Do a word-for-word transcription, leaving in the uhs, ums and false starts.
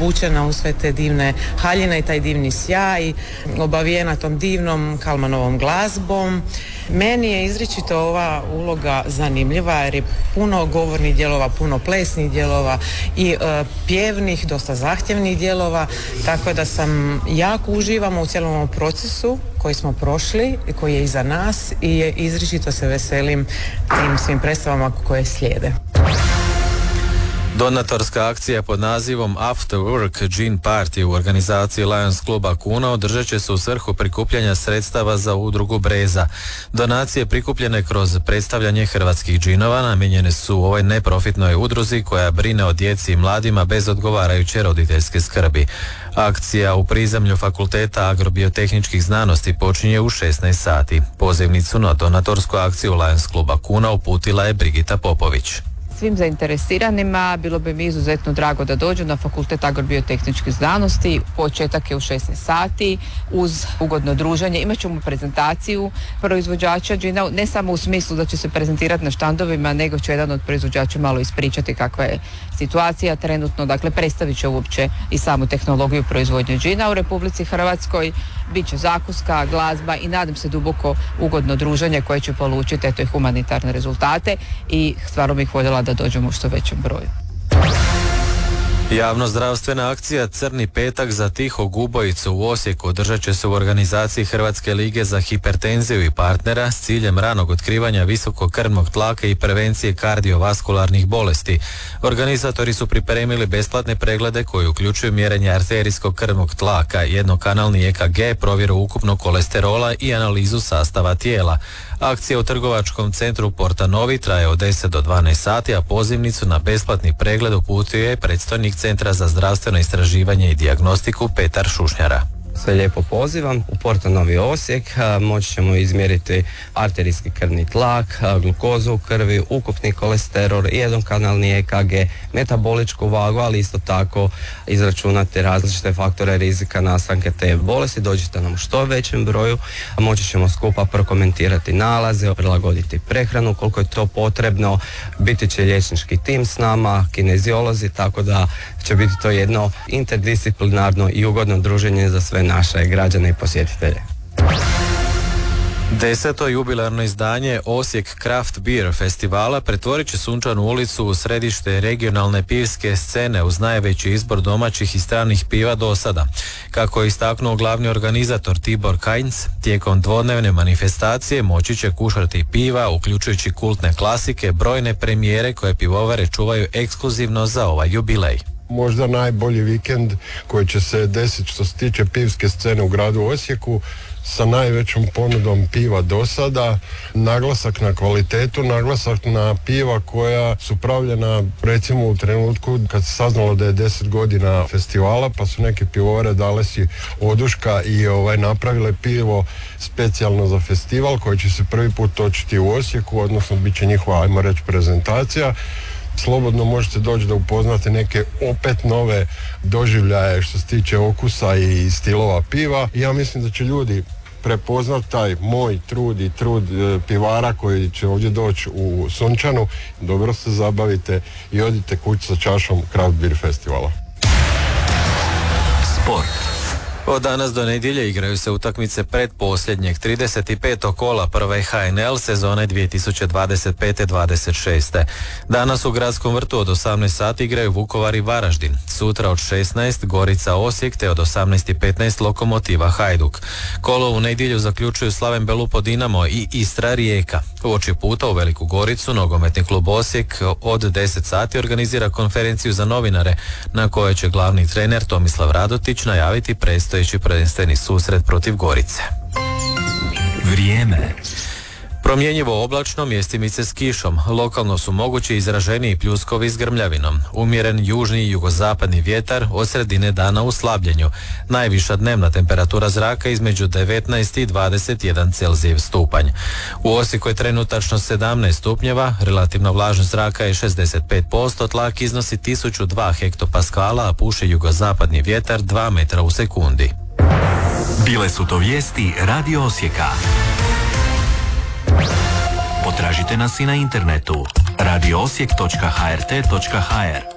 obučena u sve te divne haljine i taj divni sjaj, obavijena tom divnom Kalmanovom glazbom. Meni je izričito ova uloga zanimljiva jer je puno govornih dijelova, puno plesnih dijelova i e, pjevnih, dosta zahtjevnih dijelova, tako da sam jako uživamo u cijelom ovom procesu koji smo prošli i koji je iza nas i izričito se veselim tim svim predstavama koje slijede. Donatorska akcija pod nazivom After Work Gin Party u organizaciji Lions kluba Kuna održat će se u svrhu prikupljanja sredstava za udrugu Breza. Donacije prikupljene kroz predstavljanje hrvatskih džinova namijenjene su ovoj neprofitnoj udruzi koja brine o djeci i mladima bez odgovarajuće roditeljske skrbi. Akcija u prizemlju Fakulteta agrobiotehničkih znanosti počinje u šesnaest sati. Pozivnicu na donatorsku akciju Lions kluba Kuna uputila je Brigita Popović. Svim zainteresiranima bilo bi mi izuzetno drago da dođu na Fakultet agrobiotehničkih znanosti. Početak je u šesnaest sati uz ugodno druženje. Imat ćemo prezentaciju proizvođača džina, ne samo u smislu da će se prezentirati na štandovima, nego će jedan od proizvođača malo ispričati kakva je situacija trenutno. Dakle, predstavit će uopće i samu tehnologiju proizvodnje džina u Republici Hrvatskoj. Biće zakuska, glazba i nadam se duboko ugodno druženje koje će polučiti eto i humanitarne rezultate i stvarno bih voljela da dođemo u što većem broju. Javno-zdravstvena akcija Crni petak za tihog ubojicu u Osijeku održat će se u organizaciji Hrvatske lige za hipertenziju i partnera s ciljem ranog otkrivanja visokog krvnog tlaka i prevencije kardiovaskularnih bolesti. Organizatori su pripremili besplatne preglede koji uključuju mjerenje arterijskog krvnog tlaka, jednokanalni E K G, provjeru ukupnog kolesterola i analizu sastava tijela. Akcija u trgovačkom centru Porta Novi traje od deset do dvanaest sati, a pozivnicu na besplatni pregled uputio je predstojnik Centra za zdravstveno istraživanje i dijagnostiku Petar Šušnjara. Sve lijepo pozivam u Porta Novi Osijek, moći ćemo izmjeriti arterijski krvni tlak, glukozu u krvi, ukupni kolesterol, jednokanalni E K G, metaboličku vagu, ali isto tako izračunati različite faktore rizika nastanke te bolesti. Dođite nam u što većem broju, moći ćemo skupa prokomentirati nalaze, prilagoditi prehranu koliko je to potrebno, biti će liječnički tim s nama, kineziolozi, tako da će biti to jedno interdisciplinarno i ugodno druženje za sve naše građane i posjetitelje. Deseto jubilarno izdanje Osijek Craft Beer festivala pretvorit će Sunčanu ulicu u središte regionalne pivske scene uz najveći izbor domaćih i stranih piva do sada. Kako je istaknuo glavni organizator Tibor Kajnc, tijekom dvodnevne manifestacije moći će kušati piva, uključujući kultne klasike, brojne premijere koje pivovare čuvaju ekskluzivno za ovaj jubilej. Možda najbolji vikend koji će se desiti što se tiče pivske scene u gradu Osijeku, sa najvećom ponudom piva do sada, naglasak na kvalitetu, naglasak na piva koja su pravljena recimo u trenutku kad se saznalo da je deset godina festivala, pa su neke pivovare dale si oduška i ovaj, napravile pivo specijalno za festival koji će se prvi put točiti u Osijeku, odnosno bit će njihova, ajmo reći, prezentacija. Slobodno možete doći da upoznate neke opet nove doživljaje što se tiče okusa i stilova piva. I ja mislim da će ljudi prepoznat taj moj trud i trud e, pivara koji će ovdje doći u Sunčanu. Dobro se zabavite i odite kući sa čašom Craft Beer festivala. Sport. Od danas do nedjelje igraju se utakmice pretposljednjeg trideset petog kola prve H N L sezone dvije tisuće dvadeset pete dvadeset šeste. Danas u Gradskom vrtu od osamnaest sati igraju Vukovar i Varaždin. Sutra od šesnaest Gorica Osijek te od osamnaest i petnaest Lokomotiva Hajduk. Kolo u nedjelju zaključuju Slaven Belupo Dinamo i Istra Rijeka. Uoči puta u Veliku Goricu nogometni klub Osijek od deset sati organizira konferenciju za novinare na kojoj će glavni trener Tomislav Radotić najaviti predstojeći prvenstveni susret protiv Gorice. Vrijeme. Promjenjivo oblačno, mjestimice s kišom. Lokalno su mogući izraženiji pljuskovi s grmljavinom. Umjeren južni i jugozapadni vjetar od sredine dana u slabljenju. Najviša dnevna temperatura zraka između devetnaest i dvadeset jedan Celzijev stupanj. U Osijeku je trenutačno sedamnaest stupnjeva, relativna vlažnost zraka je šezdeset pet posto, tlak iznosi tisuću dva hektopaskala, a puše jugozapadni vjetar dva metra u sekundi. Bile su to vijesti Radio Osijeka. Potražite nas i na internetu radio osijek točka h r t točka h r.